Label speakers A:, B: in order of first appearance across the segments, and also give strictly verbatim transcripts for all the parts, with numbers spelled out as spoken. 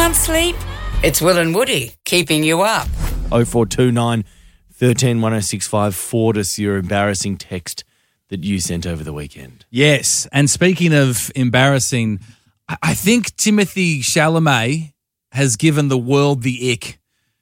A: Can't sleep? It's Will and Woody keeping you up.
B: oh four two nine, one three, one oh six five. Forward us your embarrassing text that you sent over the weekend.
C: Yes, and speaking of embarrassing, I- I think Timothy Chalamet has given the world the ick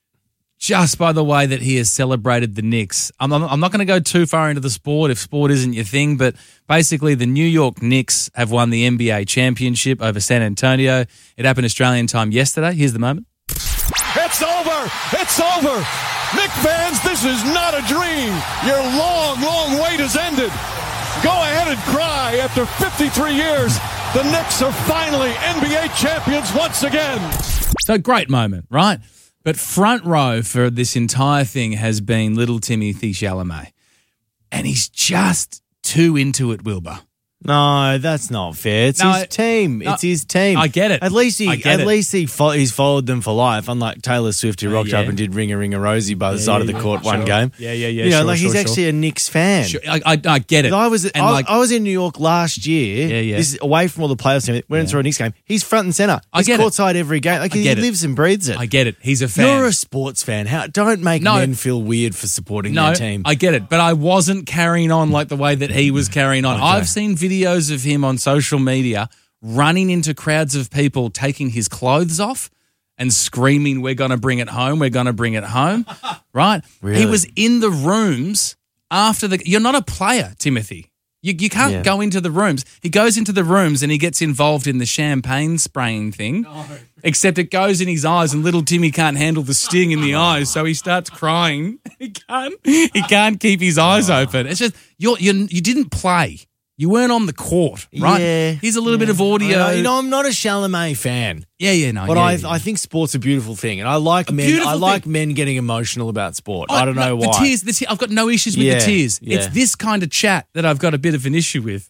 C: just by the way that he has celebrated the Knicks. I'm, I'm, I'm not going to go too far into the sport if sport isn't your thing, but basically the New York Knicks have won the N B A championship over San Antonio. It happened Australian time yesterday. Here's the moment.
D: It's over. It's over. Knicks fans, this is not a dream. Your long, long wait has ended. Go ahead and cry. After fifty-three years, the Knicks are finally N B A champions once again.
C: So great moment, right? But front row for this entire thing has been little Timothy Chalamet. And he's just too into it, Wilbur.
B: No, that's not fair. It's
C: No,
B: his team.
C: no,
B: it's his team.
C: I get it.
B: At least he,
C: I get
B: at
C: it.
B: least he, fo- he's followed them for life. Unlike Taylor Swift, who rocked
C: yeah.
B: up and did Ring a Ring a Rosie by the
C: Yeah,
B: side
C: yeah,
B: of the
C: yeah.
B: court one
C: Sure.
B: game.
C: Yeah, yeah, yeah,
B: You know,
C: sure,
B: like he's
C: sure,
B: actually
C: sure.
B: a Knicks fan.
C: Sure, I, I, I get it.
B: I was,
C: And
B: I,
C: like,
B: I was in New York last year.
C: Yeah, yeah.
B: This is away from all the playoffs. Went
C: Yeah.
B: into a Knicks game. He's front and center.
C: I
B: He's
C: get it.
B: courtside every game. Like
C: I
B: he
C: get it.
B: lives and breathes it.
C: I get it. He's a fan.
B: You're a sports fan. How? Don't make
C: No.
B: men feel weird for supporting
C: No,
B: their team.
C: I get it, but I wasn't carrying on like the way that he was carrying on.
B: Okay.
C: I've seen videos of him on social media running into crowds of people, taking his clothes off and screaming, "We're going to bring it home. We're going to bring it home." Right?
B: Really?
C: He was in the rooms after the. You're not a player, Timothy. You you can't
B: Yeah.
C: go into the rooms. He goes into the rooms and he gets involved in the champagne spraying thing. No. Except it goes in his eyes, and little Timmy can't handle the sting in the eyes, so he starts crying. He can't. He can't keep his eyes open. It's just you're you you didn't play. You weren't on the court, right?
B: Yeah.
C: Here's a little bit of
B: I
C: audio.
B: know, you know, I'm not a Chalamet fan.
C: yeah, yeah, no.
B: But
C: yeah,
B: I,
C: yeah.
B: I think sport's a beautiful thing, and I like
C: A
B: men.
C: beautiful
B: I like
C: thing.
B: men getting emotional about sport.
C: Oh,
B: I don't know
C: no,
B: why.
C: The tears, the te- I've got no issues with
B: Yeah,
C: the tears.
B: yeah.
C: It's this kind of chat that I've got a bit of an issue with.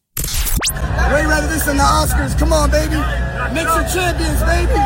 E: Way rather this than the Oscars. Come on, baby. Knicks are champions,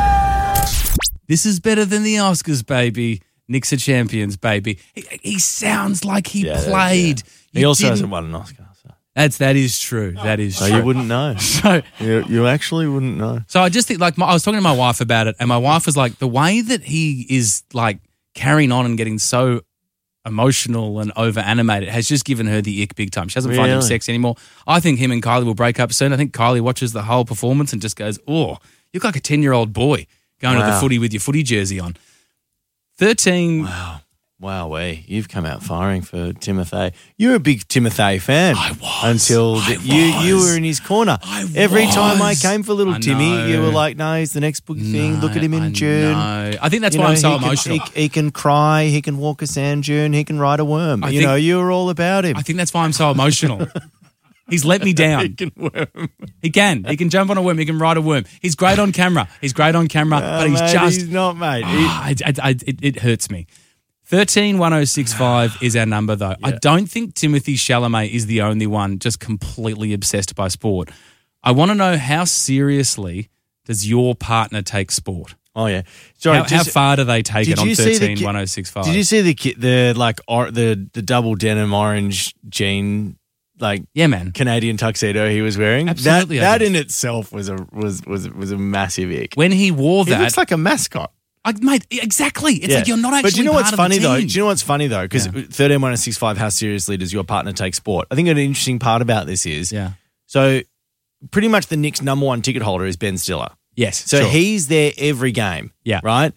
E: baby.
C: This is better than the Oscars, baby. Knicks are champions, baby. He, he sounds like he
B: Yeah, that-
C: played.
B: He
C: You
B: also
C: didn't-
B: hasn't won an Oscar, so,
C: That's that is true. That is
B: so
C: true.
B: you wouldn't know.
C: So,
B: You, you actually wouldn't know.
C: so I just think like my, I was talking to my wife about it, and my wife was like, the way that he is like carrying on and getting so emotional and over animated has just given her the ick big time. She doesn't find him
B: Really?
C: sexy anymore. I think him and Kylie will break up soon. I think Kylie watches the whole performance and just goes, "Oh, you look like a ten year old boy going to the
B: Wow.
C: footy with your footy jersey on." Thirteen.
B: Wow. Wow, we you've come out firing for Timothy. You're a big Timothy fan.
C: I was.
B: Until
C: I
B: the- you you
C: was.
B: were in his corner.
C: I
B: Every time I
C: was.
B: came for little
C: I
B: Timmy,
C: know.
B: you were like, "No, he's the next big thing. Look at him in
C: I
B: June."
C: know. I think that's
B: You
C: why
B: know,
C: I'm so
B: he can-
C: emotional.
B: he, he can cry. He can walk a sand dune. He can ride a worm.
C: I
B: you
C: think-
B: know, you were all about him.
C: I think that's why I'm so emotional. He's let me down.
B: He can worm.
C: He can. He can jump on a worm. He can ride a worm. He's great on camera. He's great on camera, but he's
B: Uh, mate,
C: just.
B: He's not, mate. He-
C: Ah, I, I, I, it, it hurts me. thirteen one oh six five is our number, though. I don't think Timothy Chalamet is the only one just completely obsessed by sport. I want to know, how seriously does your partner take sport?
B: oh yeah. Sorry.
C: How, how
B: just-
C: far do they take
B: did
C: it on
B: you see the
C: thirteen
B: ki-
C: one oh six five?
B: Did you see the ki- the like or, the the double denim orange jean like
C: Yeah, man.
B: Canadian tuxedo he was wearing?
C: Absolutely, I
B: That that
C: did.
B: in itself was a was was was a massive ick.
C: When he wore
B: He
C: that,
B: looks like a mascot.
C: I, mate, exactly. It's
B: Yeah.
C: like you're not actually.
B: But do you know
C: part
B: what's
C: of the
B: funny though?
C: team.
B: Do you know what's funny though? Because
C: Yeah.
B: thirteen one oh six five, how seriously does your partner take sport? I think an interesting part about this is
C: Yeah.
B: so pretty much the Knicks' number one ticket holder is Ben Stiller.
C: Yes.
B: So
C: sure.
B: he's there every game.
C: Yeah.
B: Right?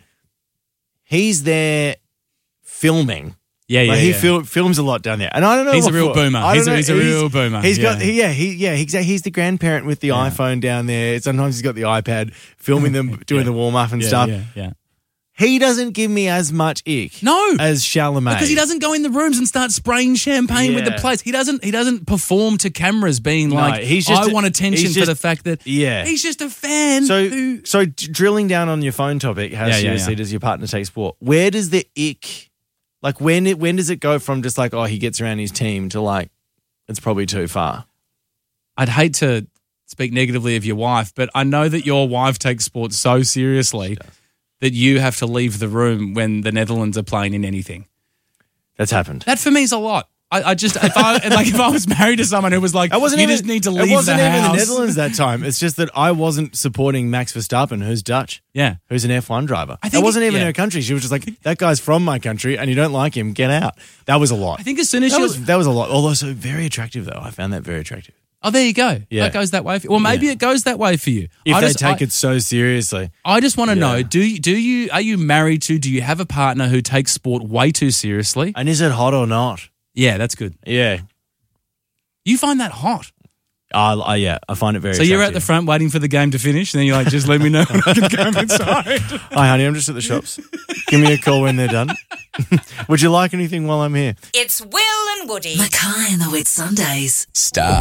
B: He's there filming.
C: Yeah, yeah,
B: Like he
C: yeah.
B: fil- films a lot down there, and I don't know.
C: He's
B: what
C: a real
B: for.
C: boomer.
B: I don't
C: He's a-
B: know.
C: he's a real boomer.
B: He's got,
C: Yeah.
B: he, yeah, he, yeah, he's, he's the grandparent with the
C: Yeah.
B: iPhone down there. Sometimes he's got the iPad, filming them, doing
C: Yeah.
B: the warm up and
C: yeah,
B: stuff.
C: Yeah, yeah.
B: He doesn't give me as much ick,
C: No.
B: as Chalamet,
C: Because he doesn't go in the rooms and start spraying champagne with the
B: Yeah.
C: players. He doesn't. He doesn't perform to cameras, being
B: No,
C: like,
B: he's just
C: "I
B: a-
C: want attention
B: he's
C: for
B: just-
C: the fact that."
B: Yeah.
C: he's just a fan.
B: So,
C: who,
B: so d- drilling down on your phone topic, how
C: Yeah, yeah,
B: seriously
C: yeah.
B: does your partner take sport? Where does the ick, like when it, when does it go from just like, oh, he gets around his team to like, it's probably too far?
C: I'd hate to speak negatively of your wife, but I know that your wife takes sports so seriously that you have to leave the room when the Netherlands are playing in anything.
B: That's happened.
C: That for me is a lot. I, I just if I like if I was married to someone who was like,
B: I wasn't
C: you
B: even,
C: just need to
B: it
C: leave
B: wasn't
C: the
B: even
C: house.
B: the Netherlands that time. It's just that I wasn't supporting Max Verstappen, who's Dutch,
C: Yeah.
B: who's an F one driver.
C: I
B: I
C: think
B: think it wasn't
C: it-
B: even
C: yeah.
B: her country. She was just like, that guy's from my country and you don't like him, get out. That was a lot.
C: I think as soon as
B: that
C: you
B: was, that was a lot. Although so very attractive though. I found that very attractive.
C: oh, there you go.
B: Yeah.
C: That goes that way. For you. Well, maybe
B: Yeah.
C: it goes that way for you.
B: If
C: I
B: they
C: just,
B: take
C: I,
B: it so seriously.
C: I just want to
B: Yeah.
C: know: do you do you are you married to? Do you have a partner who takes sport way too seriously?
B: And is it hot or not?
C: Yeah, that's good.
B: Yeah.
C: You find that hot.
B: I, I, yeah, I find it very
C: So you're at the
B: attractive.
C: front waiting for the game to finish, and then you're like, just let me know when I can come inside.
B: Hi, honey, I'm just at the shops. Give me a call when they're done. Would you like anything while I'm here?
A: It's Will and Woody.
F: Mackay and the Whit Sundays.
A: Star.